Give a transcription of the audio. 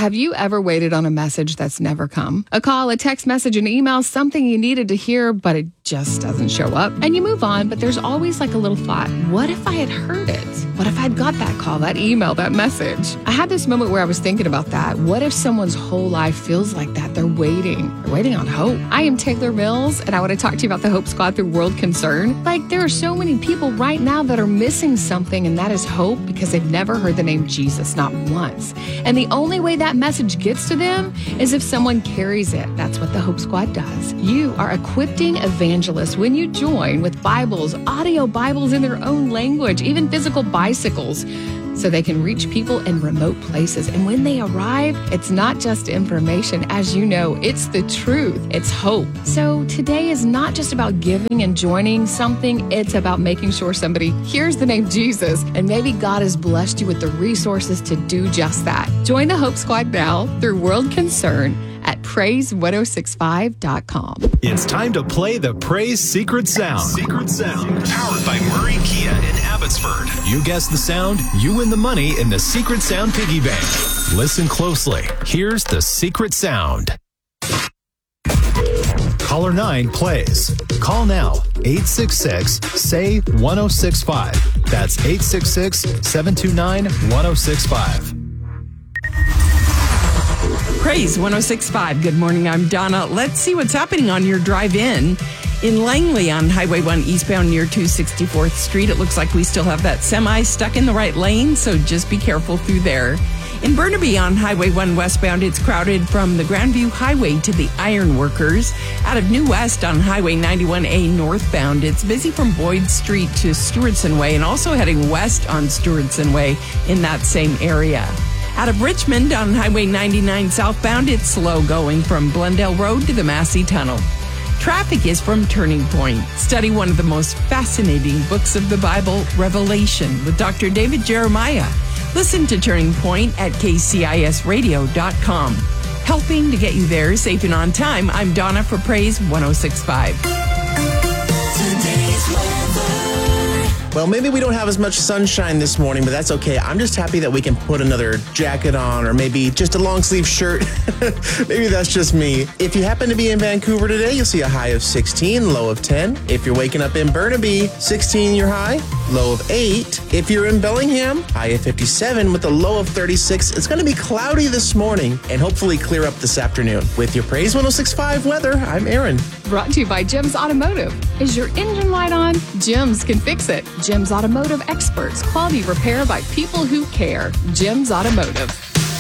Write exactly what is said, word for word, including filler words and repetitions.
Have you ever waited on a message that's never come? A call, a text message, an email, something you needed to hear, but it just doesn't show up. And you move on, but there's always like a little thought, what if I had heard it? What if I'd got that call, that email, that message? I had this moment where I was thinking about that. What if someone's whole life feels like that? They're waiting. They're waiting on hope. I am Taylor Mills, and I want to talk to you about the Hope Squad through World Concern. Like, there are so many people right now that are missing something, and that is hope, because they've never heard the name Jesus, not once. And the only way that message gets to them is if someone carries it. That's what the Hope Squad does. You are equipping evangelists when you join with Bibles, audio Bibles in their own language, even physical bicycles, so they can reach people in remote places. And when they arrive, it's not just information. As you know, it's the truth. It's hope. So today is not just about giving and joining something. It's about making sure somebody hears the name Jesus, and maybe God has blessed you with the resources to do just that. Join the Hope Squad now through World Concern at praise ten sixty-five dot com. It's time to play the Praise Secret Sound. Secret Sound. Powered by Murray Kia in Abbotsford. You guess the sound, you win the money in the Secret Sound Piggy Bank. Listen closely. Here's the Secret Sound. Caller nine plays. Call now. eight six six, S A Y, one oh six five. That's eight six six, seven two nine, one oh six five. Praise ten sixty-five. Good morning. I'm Donna. Let's see what's happening on your drive in. In Langley on Highway one eastbound near two sixty-fourth Street, it looks like we still have that semi stuck in the right lane, so just be careful through there. In Burnaby on Highway one westbound, it's crowded from the Grandview Highway to the Ironworkers. Out of New West on Highway ninety-one A northbound, it's busy from Boyd Street to Stewardson Way, and also heading west on Stewardson Way in that same area. Out of Richmond on Highway ninety-nine southbound, it's slow going from Glendale Road to the Massey Tunnel. Traffic is from Turning Point. Study one of the most fascinating books of the Bible, Revelation, with Doctor David Jeremiah. Listen to Turning Point at K C I S radio dot com. Helping to get you there safe and on time, I'm Donna for Praise ten sixty-five. Today's weather. Well, maybe we don't have as much sunshine this morning, but that's okay. I'm just happy that we can put another jacket on, or maybe just a long sleeve shirt. Maybe that's just me. If you happen to be in Vancouver today, you'll see a high of sixteen, low of ten. If you're waking up in Burnaby, sixteen your high, low of eight. If you're in Bellingham, high of fifty-seven with a low of thirty-six. It's going to be cloudy this morning and hopefully clear up this afternoon. With your Praise ten sixty-five weather, I'm Aaron. Brought to you by Jim's Automotive. Is your engine light on? Jim's can fix it. Jim's Automotive experts. Quality repair by people who care. Jim's Automotive.